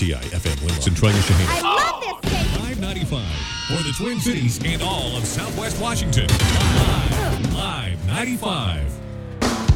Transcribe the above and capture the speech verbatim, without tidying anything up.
T I F M Willow, Centralia, Shaheen. I love this station. five ninety-five for the Twin Cities and all of Southwest Washington. Live, Live ninety-five.